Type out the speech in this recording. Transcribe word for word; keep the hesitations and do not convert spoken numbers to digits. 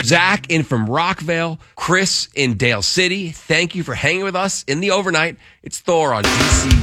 Zach in from Rockville. Chris in Dale City. Thank you for hanging with us in the overnight. It's Thor on G C